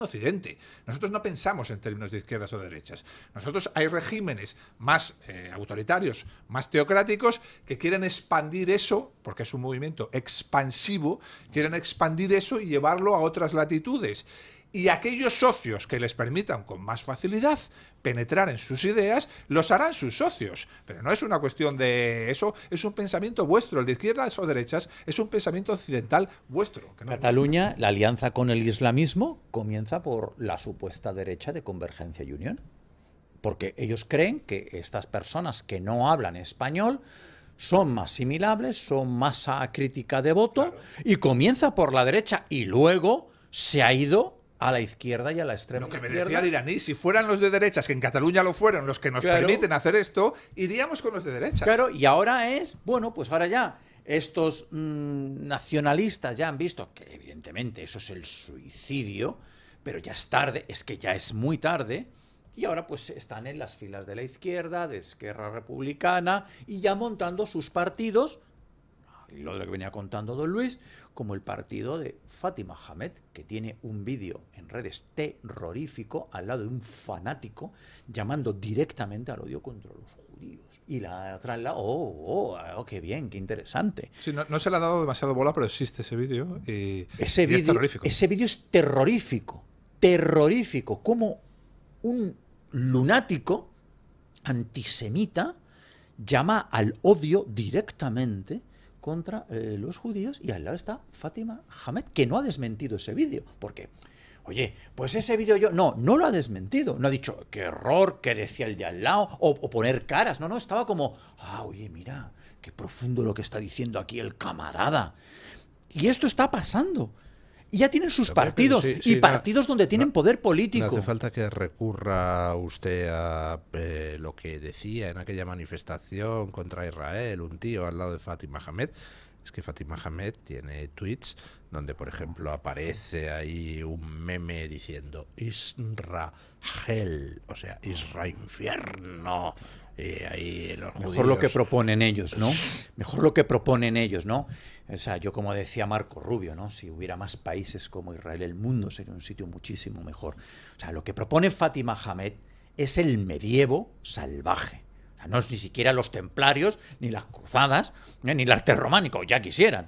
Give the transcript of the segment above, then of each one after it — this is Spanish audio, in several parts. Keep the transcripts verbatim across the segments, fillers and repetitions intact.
Occidente. Nosotros no pensamos en términos de izquierdas o de derechas. Nosotros hay regímenes más eh, autoritarios, más teocráticos, que quieren expandir eso, porque es un movimiento expansivo, quieren expandir eso y llevarlo a otras latitudes. Y aquellos socios que les permitan con más facilidad penetrar en sus ideas, los harán sus socios. Pero no es una cuestión de eso, es un pensamiento vuestro. El de izquierdas o derechas es un pensamiento occidental vuestro. Que no Cataluña, vuestro. La alianza con el islamismo comienza por la supuesta derecha de Convergencia y Unión. Porque ellos creen que estas personas que no hablan español son más asimilables, son masa crítica de voto, claro. Y comienza por la derecha y luego se ha ido a la izquierda y a la extrema izquierda. Lo que izquierda. me decía el iraní, si fueran los de derechas, que en Cataluña lo fueron, los que nos claro. permiten hacer esto, iríamos con los de derechas. Claro, y ahora es, bueno, pues ahora ya estos mmm, nacionalistas ya han visto que evidentemente eso es el suicidio, pero ya es tarde, es que ya es muy tarde, y ahora pues están en las filas de la izquierda, de Esquerra Republicana, y ya montando sus partidos, lo de lo que venía contando don Luis, como el partido de Fátima Hamed, que tiene un vídeo en redes terrorífico al lado de un fanático llamando directamente al odio contra los judíos. Y la otra al lado, oh, oh, oh, qué bien, qué interesante. Sí, no, no se le ha dado demasiado bola, pero existe ese vídeo y, ese y vídeo, es terrorífico. Ese vídeo es terrorífico, terrorífico, como un lunático antisemita llama al odio directamente contra eh, los judíos, y al lado está Fátima Hamed, que no ha desmentido ese vídeo, porque, oye, pues ese vídeo yo, no, no lo ha desmentido, no ha dicho, qué error, que decía el de al lado, o, o poner caras, no, no, estaba como, ah, oye, mira, qué profundo lo que está diciendo aquí el camarada, y esto está pasando. Y ya tienen sus pero, partidos, pero, sí, y sí, partidos no, donde tienen no, poder político. No hace falta que recurra usted a eh, lo que decía en aquella manifestación contra Israel, un tío al lado de Fátima Hamed. Es que Fátima Hamed tiene tweets donde, por ejemplo, aparece ahí un meme diciendo Israel, o sea, Israel infierno. Y ahí los Mejor judíos... lo que proponen ellos, ¿no? Mejor lo que proponen ellos, ¿no? O sea, yo como decía Marco Rubio, ¿no? Si hubiera más países como Israel, el mundo sería un sitio muchísimo mejor. O sea, lo que propone Fátima Hamed es el medievo salvaje. O sea, no es ni siquiera los templarios, ni las cruzadas, ni el arte románico, ya quisieran.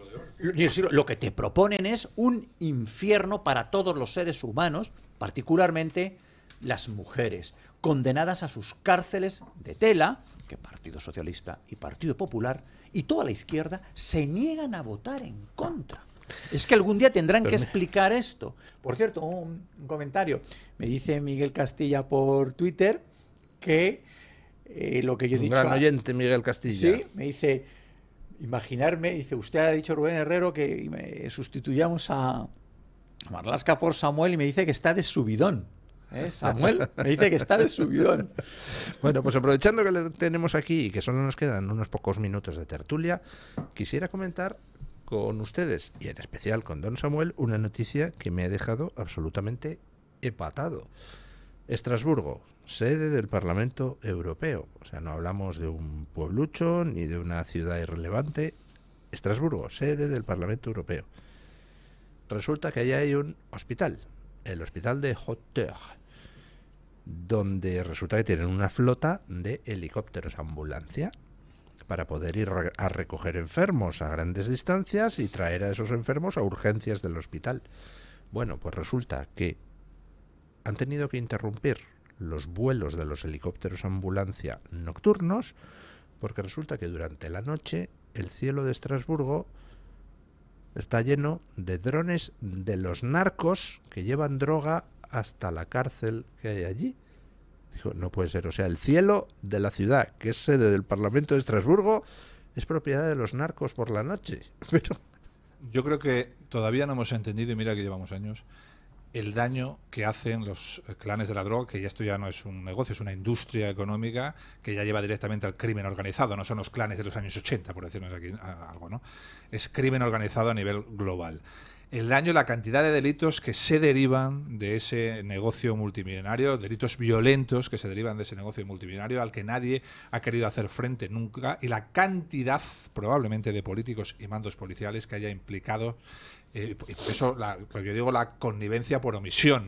Lo que te proponen es un infierno para todos los seres humanos, particularmente las mujeres, condenadas a sus cárceles de tela, que Partido Socialista y Partido Popular y toda la izquierda se niegan a votar en contra. Es que algún día tendrán que explicar esto. Por cierto, un, un comentario. Me dice Miguel Castilla por Twitter que eh, lo que yo he un dicho... Un gran oyente, Miguel Castilla. Sí, me dice, imaginarme, dice, usted ha dicho, Rubén Herrero, que me sustituyamos a Marlaska por Samuel, y me dice que está de subidón. ¿Eh? Samuel me dice que está de subidón. Bueno, pues aprovechando que le tenemos aquí y que solo nos quedan unos pocos minutos de tertulia, quisiera comentar con ustedes, y en especial con don Samuel, una noticia que me ha dejado absolutamente empatado. Estrasburgo, sede del Parlamento Europeo. O sea, no hablamos de un pueblucho ni de una ciudad irrelevante. Estrasburgo, sede del Parlamento Europeo. Resulta que allá hay un hospital, el hospital de Haute, donde resulta que tienen una flota de helicópteros ambulancia para poder ir a recoger enfermos a grandes distancias y traer a esos enfermos a urgencias del hospital. Bueno, pues resulta que han tenido que interrumpir los vuelos de los helicópteros ambulancia nocturnos porque resulta que durante la noche el cielo de Estrasburgo está lleno de drones de los narcos que llevan droga hasta la cárcel que hay allí. Dijo, no puede ser, o sea, el cielo de la ciudad, que es sede del Parlamento de Estrasburgo, es propiedad de los narcos por la noche. Pero yo creo que todavía no hemos entendido, y mira que llevamos años, el daño que hacen los clanes de la droga, que esto ya no es un negocio, es una industria económica que ya lleva directamente al crimen organizado, no son los clanes de los años ochenta, por decirnos aquí algo, ¿no? Es crimen organizado a nivel global. El daño, la cantidad de delitos que se derivan de ese negocio multimillonario, delitos violentos que se derivan de ese negocio multimillonario al que nadie ha querido hacer frente nunca, y la cantidad probablemente de políticos y mandos policiales que haya implicado Eh, y por eso la, lo que yo digo la connivencia por omisión.